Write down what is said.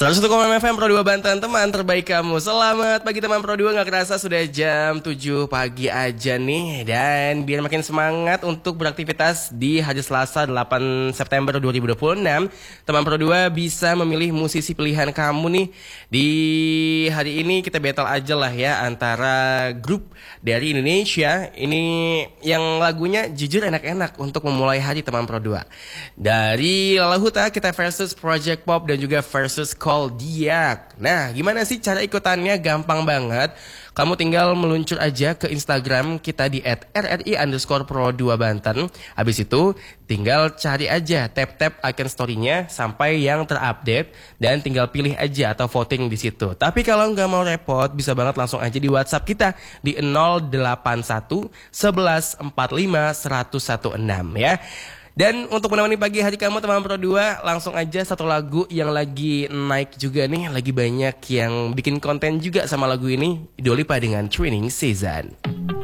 101,6 FM Pro 2 Banten, teman terbaik kamu. Selamat pagi teman Pro 2, gak kerasa sudah jam 7 pagi aja nih. Dan biar makin semangat untuk beraktivitas di hari Selasa 8 September 2026, teman Pro 2 bisa memilih musisi pilihan kamu nih. Di hari ini kita battle aja lah ya antara grup dari Indonesia ini yang lagunya jujur enak-enak untuk memulai hari teman Pro 2. Dari Lalahuta kita versus Project Pop dan juga versus Call Diak. Nah, gimana sih cara ikutannya? Gampang banget. Kamu tinggal meluncur aja ke Instagram kita di @rri_pro2banten. Habis itu tinggal cari aja, tap-tap icon story-nya sampai yang terupdate dan tinggal pilih aja atau voting di situ. Tapi kalau nggak mau repot, bisa banget langsung aja di WhatsApp kita di 081 11 45 116 ya. Dan untuk menemani pagi hari kamu teman Pro 2, langsung aja satu lagu yang lagi naik juga nih, lagi banyak yang bikin konten juga sama lagu ini, Dua Lipa dengan Training Season.